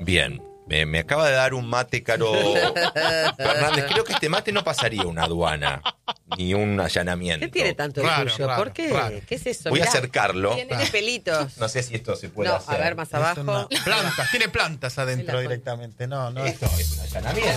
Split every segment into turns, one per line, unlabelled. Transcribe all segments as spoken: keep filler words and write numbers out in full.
Bien. Me, me acaba de dar un mate Caro Fernández. Creo que este mate no pasaría una aduana ni un allanamiento.
¿Qué tiene tanto el
Raro,
tuyo?
raro,
¿Por qué?
raro.
¿Qué es eso?
Voy a
Mirá,
acercarlo.
Tiene pelitos.
No sé si esto se puede
No,
hacer.
a ver, más
Es
abajo.
una- plantas, tiene plantas adentro
la-
directamente. No, no.
Esto es un allanamiento.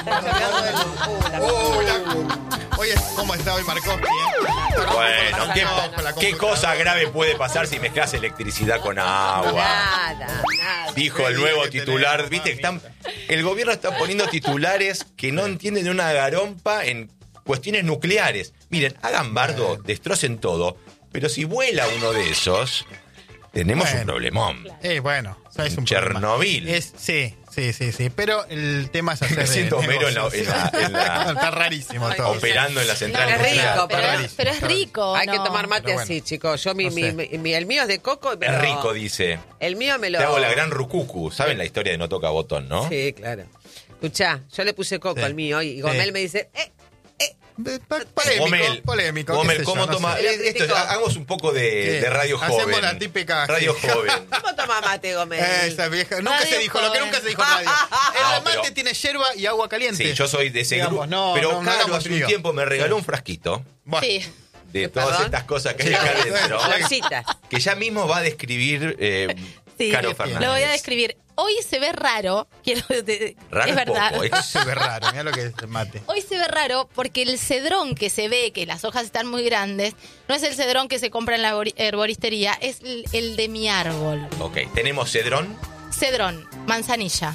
Uh, la- Oye, ¿cómo está hoy Markovsky? Eh?
Bueno, ¿qué,
Con la
qué
computadora.
cosa grave puede pasar si mezclas electricidad con agua?
Nada, nada.
Dijo el nuevo titular. Viste que están, el gobierno está poniendo titulares que no entienden de una garompa en cuestiones nucleares. Miren, hagan bardo, destrocen todo, pero si vuela uno de esos, tenemos
Bueno.
un problemón.
Eh, bueno, o sea, es un
Chernobyl.
problema. Es, sí, sí, sí, sí. Pero el tema es hacer.
Me siento
de
Homero en la-
negocios.
en la- en la-
Está rarísimo todo.
Operando en la central
No, es
nuclear.
rico,
Pero,
rarísimo,
pero es
está
rico.
Hay que
¿no?
tomar mate
pero bueno,
así, chicos. Yo mi,
no
mi,
sé.
mi- mi- el mío es de coco. Pero
Es rico, dice.
El mío me lo.
Te hago la gran rucucu. ¿Saben la historia de No Toca Botón, no?
Sí, claro. Escuchá, yo le puse coco
Sí.
al mío y Gomel
Sí.
me dice, eh,
De- pa- Polémico,
Gomel,
polémico. qué
Gomel,
sé yo,
¿cómo
no
toma?
sé.
sé.
Esto, hagamos un poco de,
Sí.
de radio
Hacemos
joven.
la típica-
Radio
sí.
joven.
¿cómo toma mate, Gomel?
Esa vieja. Nunca
Radio
se dijo, lo que
joven.
nunca se dijo en radio.
No,
El mate
pero-
tiene yerba y agua caliente.
Sí, yo soy de ese
Digamos,
grupo.
no,
pero
no, no
Caro
hagamos
hace un
lío.
tiempo me regaló
Sí.
un frasquito
Bueno,
Sí.
de
¿Qué,
todas
perdón?
estas cosas que hay
Sí.
acá adentro.
Florcitas.
Que ya mismo va a describir eh,
Sí,
Caro
¿qué tiene?
Fernández.
Lo voy a describir. Hoy se ve raro, quiero de-
Raro
es verdad.
poco, ¿eh?
se ve raro. Mira lo que es el mate.
Hoy se ve raro porque el cedrón que se ve, que las hojas están muy grandes, no es el cedrón que se compra en la arbori- herboristería, es el, el de mi árbol.
Ok, tenemos cedrón.
Cedrón, manzanilla,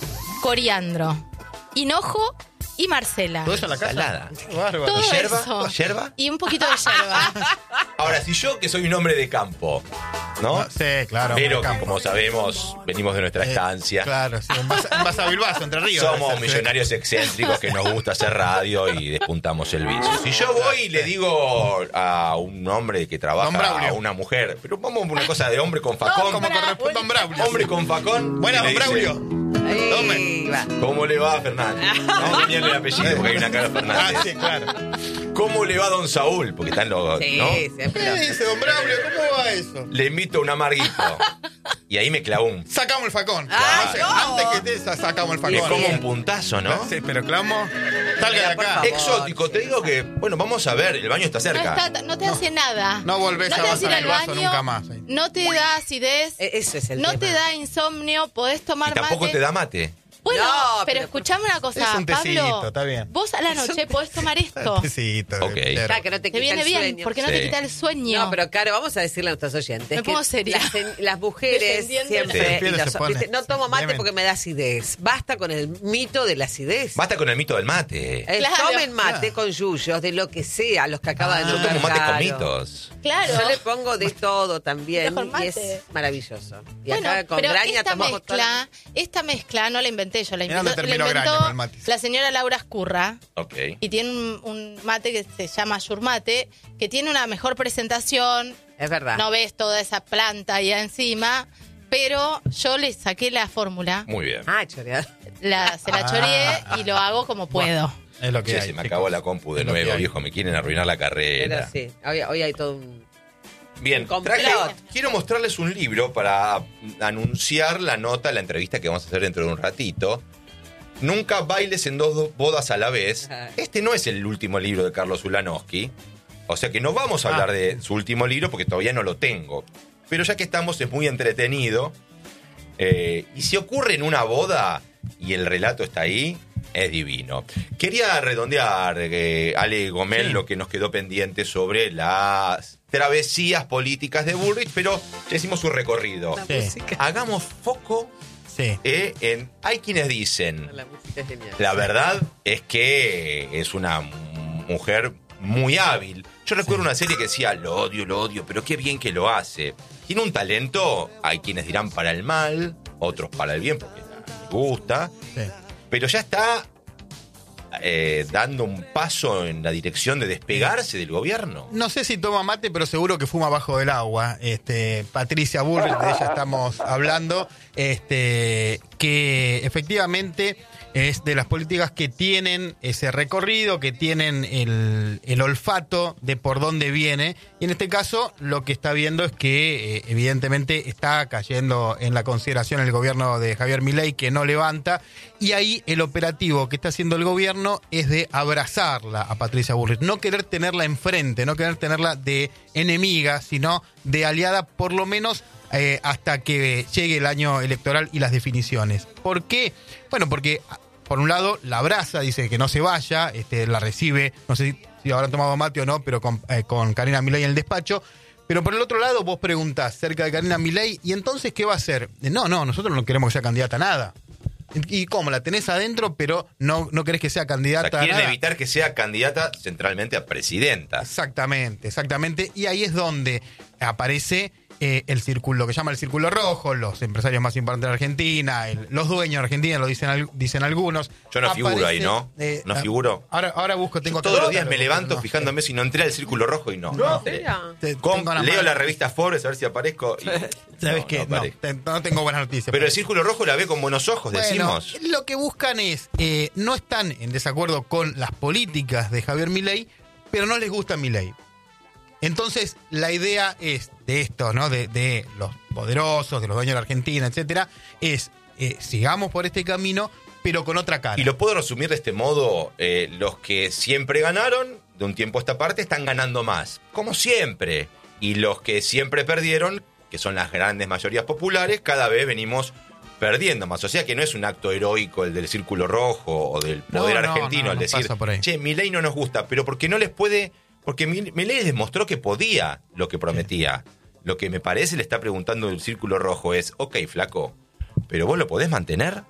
coriandro, hinojo y marcela.
¿Todo eso en la casa?
Ensalada.
Qué bárbaro.
Todo
¿Y yerba?
eso.
¿Yerba?
Y un poquito de yerba.
Ahora, si yo, que soy un hombre de campo, ¿no?
No, sí, claro.
Pero
hombre,
que,
campo.
como sabemos, venimos de nuestra
Eh,
estancia.
Claro, sí, en Basa- en Basa Bilbaso, Entre Ríos.
Somos
Debe ser.
millonarios excéntricos que nos gusta hacer radio y despuntamos el vicio. Si yo voy y le digo a un hombre que
Don
trabaja,
Braulio.
a una mujer, pero vamos a una cosa de hombre con facón,
Como corresponde Don Braulio.
hombre con facón.
Buenas,
y le
Don
dice,
Braulio.
Ahí va.
¿Cómo le va a Fernández? No, cambiarle el apellido porque hay una cara Fernández.
Ah, sí, claro.
¿Cómo le va a Don Saúl? Porque están los,
Sí,
¿no?
siempre.
¿Qué dice Don Braulio? ¿Cómo va eso?
Le invito un amarguito. Y ahí me clavo un...
Sacamos el facón.
Ah,
No sé,
no.
Antes que te sa- sacamos el
Le
facón.
como un puntazo, ¿no?
Sí, pero clamo. Salga de
Mira, por
acá.
favor.
Exótico, te digo que, bueno, vamos a ver, el baño está
No,
cerca.
está- no te hace nada.
No volvés a
te hace
Basa
ir al
Bilbaso
baño,
nunca más, ahí.
No te da acidez.
E- Eso es el
No
tema.
te da insomnio, podés tomar
Y tampoco
mate.
te da mate.
Bueno,
No,
pero,
pero-
escuchame una cosa,
Es un tecito,
Pablo.
está bien.
Vos a la noche podés tomar esto.
Tecito,
Ok.
entero.
Claro, que no te
Te
quita
viene
el
bien,
sueño.
porque no
Sí.
te quita el sueño.
No, pero claro, vamos a decirle a nuestros oyentes.
Me
que
pongo seria.
Las, en- las mujeres
Defendiendo
siempre.
Sí,
y
piel
los-
se pone
¿viste? No tomo mate
demente.
porque me da acidez. Basta con el mito de la acidez.
Basta con el mito del mate.
Eh,
Claro.
Tomen mate
Claro.
con yuyos, de lo que sea, los que acaban de
Yo
nombrar.
tomo mate con
Caro.
mitos.
Claro.
Yo le pongo de todo también
Mejor
y
mate.
es maravilloso. Y
Bueno,
acá con
pero
graña
esta
tomamos toda la-
mezcla, esta mezcla no la inventé yo, la
Mirá
inventó,
dónde
la
terminó
inventó
Graña con el mate.
la señora Laura Escurra
Ok.
y tiene un, un mate que se llama Yurmate, que tiene una mejor presentación,
Es verdad.
no ves toda esa planta ahí encima, pero yo le saqué la fórmula,
Muy bien.
Ah, choreado.
la, se la choreé y lo hago como puedo.
Es lo que
Che,
hay.
se me
chicos.
acabó la compu de
Es lo que
nuevo,
hay.
viejo. Me quieren arruinar la
Pero
carrera.
sí, hoy, hoy hay todo un...
Bien,
Un complot.
traje, quiero mostrarles un libro para anunciar la nota, la entrevista que vamos a hacer dentro de un ratito. Nunca bailes en dos bodas a la vez.
Ajá.
Este no es el último libro de Carlos Ulanowski. O sea que no vamos a
Ah.
hablar de su último libro porque todavía no lo tengo. Pero ya que estamos, es muy entretenido. Eh, y si ocurre en una boda y el relato está ahí, es divino. Quería redondear, eh, Ale Gomel,
Sí.
lo que nos quedó pendiente sobre las travesías políticas de Bullrich, pero ya hicimos su recorrido.
La
Sí.
música.
Hagamos foco
Sí.
eh, en... Hay quienes dicen,
La música es genial.
la verdad es que es una mujer muy hábil. Yo recuerdo una serie que decía, lo odio, lo odio, pero qué bien que lo hace. Tiene un talento, hay quienes dirán para el mal, otros para el bien, porque les gusta.
Sí.
Pero ya está eh, dando un paso en la dirección de despegarse del gobierno?
No sé si toma mate, pero seguro que fuma bajo del agua. Este, Patricia Bullrich, de ella estamos hablando, este, que efectivamente es de las políticas que tienen ese recorrido, que tienen el, el olfato de por dónde viene. Y en este caso lo que está viendo es que eh, evidentemente está cayendo en la consideración el gobierno de Javier Milei, que no levanta. Y ahí el operativo que está haciendo el gobierno es de abrazarla a Patricia Bullrich. No querer tenerla enfrente, no querer tenerla de enemiga, sino de aliada, por lo menos Eh, hasta que llegue el año electoral y las definiciones. ¿Por qué? Bueno, porque por un lado la abraza, dice que no se vaya, este, la recibe, no sé si, si habrán tomado mate o no, pero con, eh, con Karina Milei en el despacho. Pero por el otro lado vos preguntás cerca de Karina Milei, ¿y entonces qué va a hacer? No, no, nosotros no queremos que sea candidata a nada. ¿Y cómo? La tenés adentro, pero no, no querés que sea candidata
O sea,
a
quieren
nada.
evitar que sea candidata centralmente a presidenta.
Exactamente, exactamente. Y ahí es donde aparece eh, el círculo, lo que llama el círculo rojo, los empresarios más importantes de Argentina, el, los dueños de Argentina, lo dicen al- dicen algunos.
Yo no figuro ahí, ¿no?
eh,
No
ah,
figuro.
Ahora, ahora busco, tengo
Yo todos los días
pero
me levanto
no,
fijándome si no entré al círculo rojo y no.
No,
Eh,
te-
com-
tengo una
leo
mala-
la revista Forbes a ver si aparezco. y-
¿Sabes
no,
qué?
no
No,
aparezco.
te- no tengo buenas noticias.
Pero el círculo rojo la ve con buenos ojos,
Bueno,
decimos.
lo que buscan es, eh, no están en desacuerdo con las políticas de Javier Milei, pero no les gusta Milei. Entonces, la idea es de esto, ¿no? De, de los poderosos, de los dueños de la Argentina, etcétera, es eh, sigamos por este camino, pero con otra cara.
Y lo puedo resumir de este modo, eh, los que siempre ganaron, de un tiempo a esta parte, están ganando más, como siempre. Y los que siempre perdieron, que son las grandes mayorías populares, cada vez venimos perdiendo más. O sea que no es un acto heroico el del círculo rojo o del
No,
poder
no,
argentino,
no,
el
no
decir,
pasa por ahí.
che, Milei no nos gusta, pero porque no les puede, porque Mi- Milei les demostró que podía lo que prometía. Lo que me parece le está preguntando el círculo rojo es, ok, flaco, ¿pero vos lo podés mantener?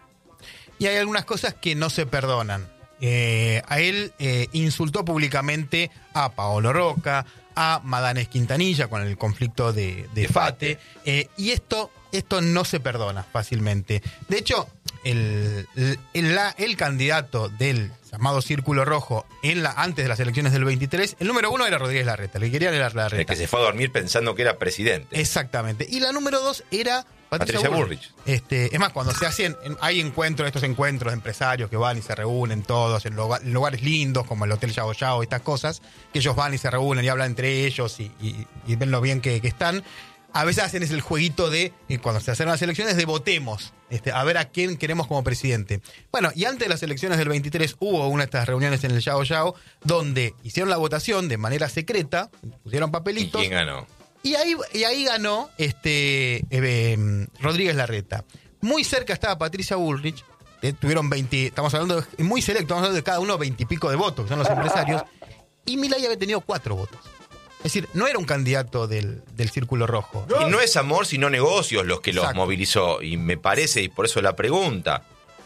Y hay algunas cosas que no se perdonan. Eh, a él eh, insultó públicamente a Paolo Roca, a Madanes Quintanilla con el conflicto de, de
De
Fate.
Fate.
Eh, y esto, esto no se perdona fácilmente. De hecho, el, el, el- la- el candidato del llamado Círculo Rojo en la, antes de las elecciones del veintitrés, el número uno era Rodríguez Larreta. El que querían era
El
Larreta.
que se fue a dormir pensando que era presidente.
Exactamente. Y la número dos era Patricia,
Patricia
Bullrich. Este, es más, cuando se hacen, en- hay encuentros, estos encuentros de empresarios que van y se reúnen todos en, loga- en lugares lindos como el Hotel Yao Yao, estas cosas, que ellos van y se reúnen y hablan entre ellos y, y- y ven lo bien que, que están. A veces hacen es el jueguito de, eh, cuando se hacen las elecciones, de votemos, este, a ver a quién queremos como presidente. Bueno, y antes de las elecciones del veintitrés hubo una de estas reuniones en el Yao Yao, donde hicieron la votación de manera secreta, pusieron
¿Y
papelitos.
quién ganó?
Y ahí, y ahí ganó este eh, eh, Rodríguez Larreta. Muy cerca estaba Patricia Bullrich. eh, tuvieron veinte, estamos hablando de, muy selecto, estamos hablando de cada uno veinte y pico de votos, que son los empresarios. Y Milei había tenido cuatro votos. Es decir, no era un candidato del, del Círculo Rojo.
Y no es amor, sino negocios los que los
Exacto.
movilizó. Y me parece, y por eso la pregunta,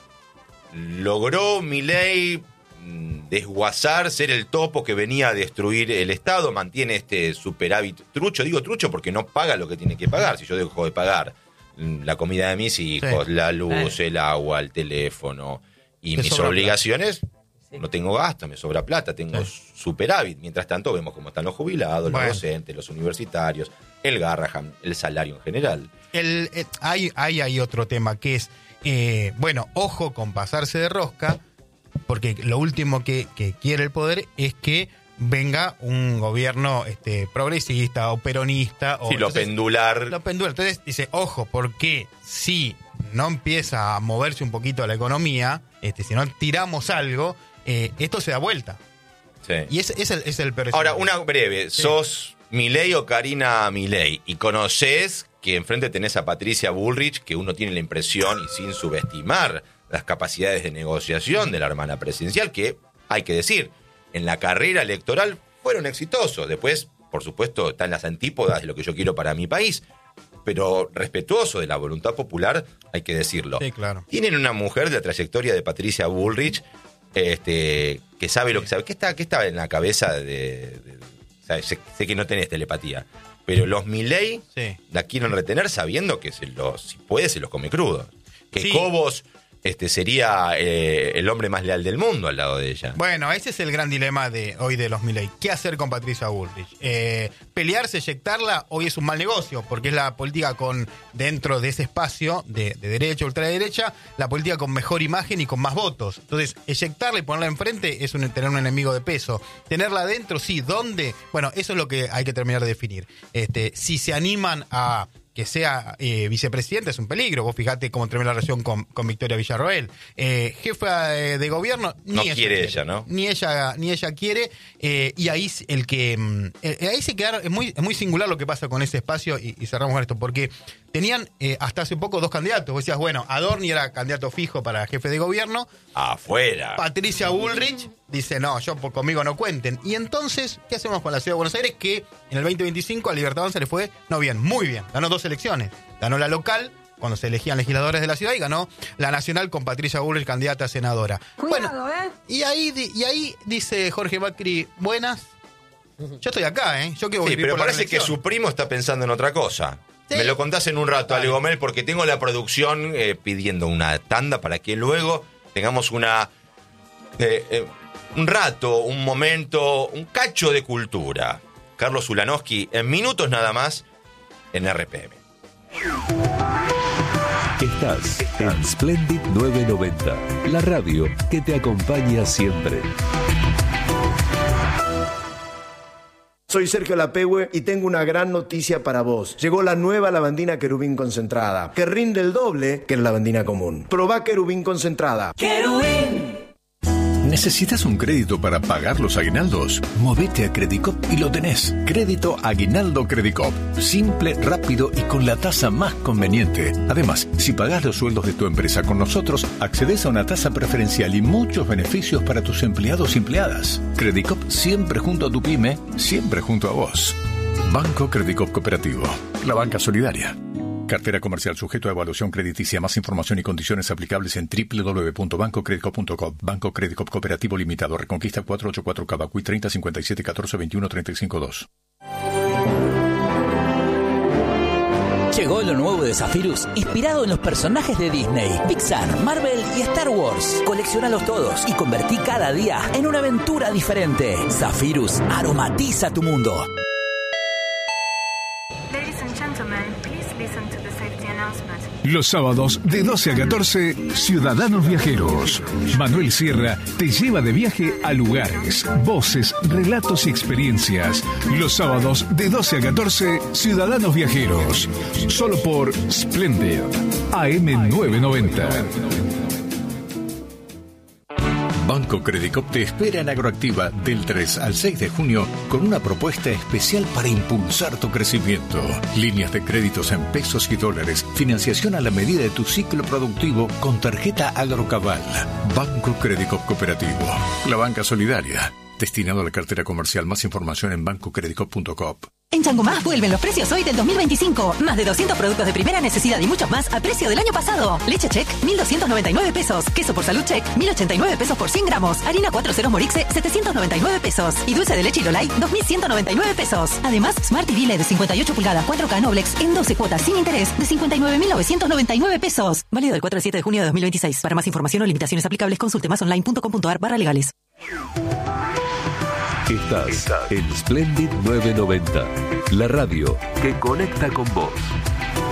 ¿logró Milei mm, desguazar, ser el topo que venía a destruir el Estado? ¿Mantiene este superávit trucho? Digo trucho porque no paga lo que tiene que pagar. Si yo dejo de pagar mm, la comida de mis hijos,
Sí.
la luz,
Eh.
el agua, el teléfono y
Te
mis
sobra
obligaciones,
Sí.
no tengo gasto, me sobra plata, tengo
Sí.
superávit. Mientras tanto vemos cómo están los jubilados,
Bueno.
los docentes, los universitarios, el Garraham, el salario en general.
El, eh, hay, hay, hay otro tema que es, eh, bueno, ojo con pasarse de rosca, porque lo último que, que quiere el poder es que venga un gobierno este, progresista o peronista. O,
Sí, lo
entonces,
pendular.
lo pendula. Entonces dice, ojo, porque si no empieza a moverse un poquito la economía, este, si no tiramos algo, eh, esto se da vuelta.
Sí.
Y ese es el, es el peor
Ahora,
escenario.
una breve.
Sí.
¿Sos Milei o Karina Milei? Y conocés que enfrente tenés a Patricia Bullrich, que uno tiene la impresión, y sin subestimar las capacidades de negociación de la hermana presidencial, que, hay que decir, en la carrera electoral fueron exitosos. Después, por supuesto, están las antípodas de lo que yo quiero para mi país. Pero respetuoso de la voluntad popular, hay que decirlo.
Sí, claro.
Tienen una mujer de la trayectoria de Patricia Bullrich, este, que sabe lo que sabe. ¿Qué está, qué está en la cabeza de...? de- o sea, sé, sé que no tenés telepatía, pero los Milei
Sí.
la quieren retener sabiendo que se los, si puede se los come crudos. Que
Sí.
Cobos este, sería eh, el hombre más leal del mundo al lado de ella.
Bueno, ese es el gran dilema de hoy de los Milei. ¿Qué hacer con Patricia Bullrich? Eh, pelearse, eyectarla, hoy es un mal negocio, porque es la política con, dentro de ese espacio de, de derecha, ultraderecha, la política con mejor imagen y con más votos. Entonces, eyectarla y ponerla enfrente es un, tener un enemigo de peso. Tenerla adentro, sí. ¿Dónde? Bueno, eso es lo que hay que terminar de definir. Este, si se animan a que sea eh, vicepresidente es un peligro. Vos fijate cómo terminó la relación con, con Victoria Villarroel. Eh, jefa de, de gobierno, ni
no
ella
quiere,
quiere,
ella, ¿no?
Ni ella, ni ella quiere. Eh, y ahí el que eh, ahí se queda, es muy, es muy singular lo que pasa con ese espacio, y, y cerramos con esto, porque tenían eh, hasta hace poco dos candidatos. Vos decías, bueno, Adorni era candidato fijo para jefe de gobierno.
Afuera.
Patricia Bullrich dice, no, yo por, conmigo no cuenten. Y entonces, ¿qué hacemos con la Ciudad de Buenos Aires? Que en el veinte veinticinco a Libertad Avanza le fue, no bien, muy bien. Ganó dos elecciones. Ganó la local, cuando se elegían legisladores de la ciudad, y ganó la nacional con Patricia Bullrich, candidata a senadora.
Cuidado,
bueno,
¿eh?
Y ahí, y ahí dice Jorge Macri, buenas. Yo estoy acá, ¿eh? Yo quiero
Sí,
vivir
pero
por la
parece que
reelección.
su primo está pensando en otra cosa.
Sí.
Me lo contás en un rato,
Vale.
Ale Gomel, porque tengo la producción eh, pidiendo una tanda para que luego tengamos una eh, eh, un rato, un momento, un cacho de cultura. Carlos Ulanowski, en minutos nada más, en R P M.
Estás en Splendid novecientos noventa, la radio que te acompaña siempre.
Soy Sergio Lapehue y tengo una gran noticia para vos. Llegó la nueva lavandina Querubín concentrada, que rinde el doble que la lavandina común. Probá Querubín concentrada.
Querubín.
¿Necesitas un crédito para pagar los aguinaldos? Movete a Credicop y lo tenés. Crédito Aguinaldo Credicop. Simple, rápido y con la tasa más conveniente. Además, si pagás los sueldos de tu empresa con nosotros, accedes a una tasa preferencial y muchos beneficios para tus empleados y empleadas. Credicop siempre junto a tu pyme, siempre junto a vos. Banco Credicop Cooperativo. La banca solidaria. Cartera comercial sujeto a evaluación crediticia. Más información y condiciones aplicables en doble u doble u doble u punto banco credicop punto com. Banco Credicop Cooperativo Limitado. Reconquista cuatrocientos ochenta y cuatro Cavacuy treinta cincuenta y siete catorce veintiuno treinta y cinco dos.
Llegó lo nuevo de Zephyrus, inspirado en los personajes de Disney, Pixar, Marvel y Star Wars. Colecciónalos todos y convertí cada día en una aventura diferente. Zephyrus aromatiza tu mundo.
Ladies and gentlemen, please listen to the safety announcement.
Los sábados de doce a catorce, Ciudadanos Viajeros. Manuel Sierra te lleva de viaje a lugares, voces, relatos y experiencias. Los sábados de doce a catorce, Ciudadanos Viajeros. Solo por Splendid, A M novecientos noventa.
Banco Credicop te espera en Agroactiva del tres al seis de junio con una propuesta especial para impulsar tu crecimiento. Líneas de créditos en pesos y dólares, financiación a la medida de tu ciclo productivo con tarjeta Agrocabal. Banco Credicop Cooperativo, la banca solidaria. Destinado a la cartera comercial. Más información en banco credicop punto com.
En Changomá vuelven los precios hoy del dos mil veinticinco. Más de doscientos productos de primera necesidad y muchos más a precio del año pasado. Leche Check, mil doscientos noventa y nueve pesos. Queso por Salud Check, mil ochenta y nueve pesos por cien gramos. Harina cuatro ceros Morixe, setecientos noventa y nueve pesos. Y dulce de leche Lolay, dos mil ciento noventa y nueve pesos. Además, Smart T V L E D de cincuenta y ocho pulgadas cuatro K Noblex en doce cuotas sin interés de cincuenta y nueve mil novecientos noventa y nueve pesos. Válido del cuatro al siete de junio de dos mil veintiséis. Para más información o limitaciones aplicables, consulte más online punto com punto ar barra legales.
Estás en Splendid novecientos noventa, la radio que conecta con vos.